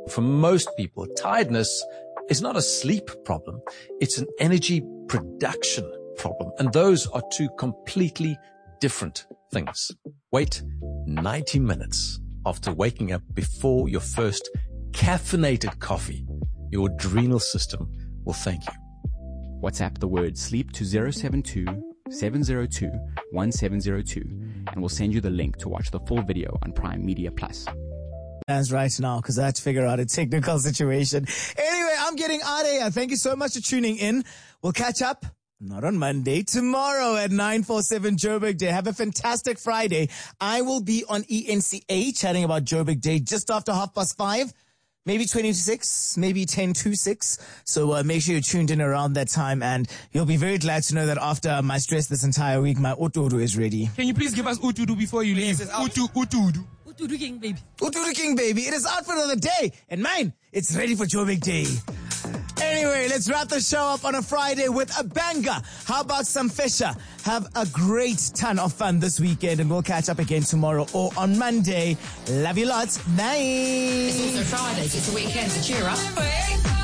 For most people, tiredness is not a sleep problem. It's an energy production problem. And those are two completely different things. Wait 90 minutes after waking up before your first caffeinated coffee. Your adrenal system will thank you. WhatsApp the word sleep to 072-702-1702 and we'll send you the link to watch the full video on Prime Media Plus. As right now, because I had to figure out a technical situation. Anyway, I'm getting out of here. Thank you so much for tuning in. We'll catch up, not on Monday, tomorrow at 947 Joburg Day. Have a fantastic Friday. I will be on ENCA chatting about Joburg Day just after 5:30. Maybe 20 to 6, maybe 10 to 6. So make sure you're tuned in around that time, and you'll be very glad to know that after my stress this entire week, my Utudu is ready. Can you please give us Utudu before you leave? Utudu. Utudu King Baby. Utudu King Baby. It is out for another day, and mine, it's ready for Joburg Day. Anyway, let's wrap the show up on a Friday with a banger. How about some Fisher? Have a great ton of fun this weekend, and we'll catch up again tomorrow or on Monday. Love you lots. Bye. It's also Fridays. It's a weekend, so cheer up.